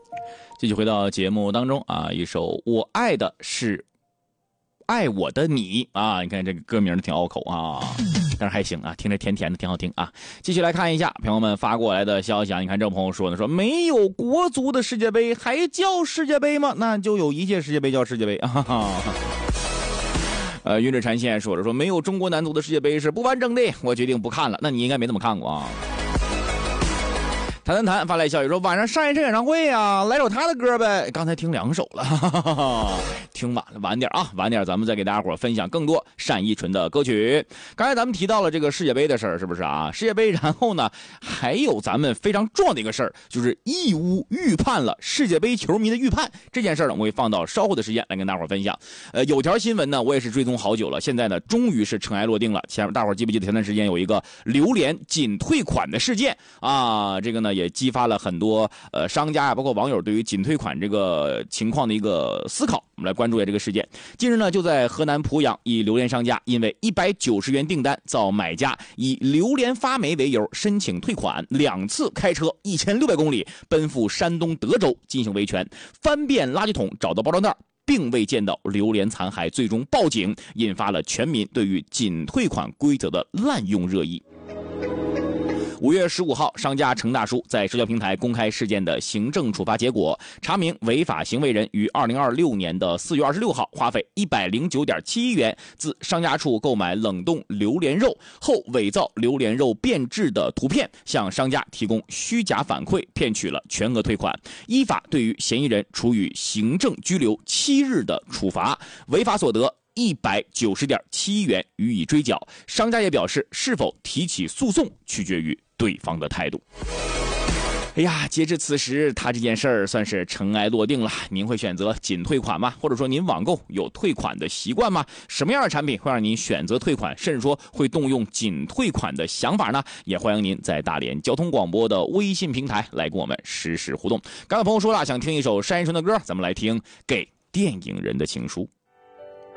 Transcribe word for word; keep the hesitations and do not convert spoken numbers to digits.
继续回到节目当中啊，一首我爱的是爱我的你啊，你看这个歌名挺拗口啊，但是还行啊，听着甜甜的，挺好听啊。继续来看一下朋友们发过来的消息啊，你看这位朋友说呢，说没有国足的世界杯还叫世界杯吗？那就有一届世界杯叫世界杯啊。呃，云之缠线说着说没有中国男足的世界杯是不完整的，我决定不看了。那你应该没怎么看过啊。谈谈谈发来消息说晚上上一场演唱会啊，来首他的歌呗。刚才听两首了，哈哈哈哈，听晚了，晚点啊，晚点咱们再给大家伙分享更多单依纯的歌曲。刚才咱们提到了这个世界杯的事儿，是不是啊？世界杯，然后呢，还有咱们非常重要的一个事儿，就是义乌预判了世界杯球迷的预判这件事儿呢，我会放到稍后的时间来跟大伙分享。呃，有条新闻呢，我也是追踪好久了，现在呢，终于是尘埃落定了。前面大伙记不记得前段时间有一个榴莲仅退款的事件啊？这个呢。也激发了很多呃商家啊，包括网友对于仅退款这个情况的一个思考。我们来关注一下这个事件。近日呢，就在河南濮阳，一榴莲商家因为一百九十元订单遭买家以榴莲发霉为由申请退款，两次开车一千六百公里奔赴山东德州进行维权，翻遍垃圾桶找到包装袋，并未见到榴莲残骸，最终报警，引发了全民对于仅退款规则的滥用热议。五月十五号，商家程大叔在社交平台公开事件的行政处罚结果，查明违法行为人于二零二六年的四月二十六号花费一百零九点七一元自商家处购买冷冻榴莲肉后，伪造榴莲肉变质的图片，向商家提供虚假反馈，骗取了全额退款。依法对于嫌疑人处以行政拘留七日的处罚，违法所得一百九十点七一元予以追缴。商家也表示，是否提起诉讼取决于对方的态度。哎呀，截至此时，他这件事儿算是尘埃落定了。您会选择仅退款吗？或者说您网购有退款的习惯吗？什么样的产品会让您选择退款，甚至说会动用仅退款的想法呢？也欢迎您在大连交通广播的微信平台来跟我们实时互动。刚才朋友说了，想听一首单依纯的歌，咱们来听《给电影人的情书》。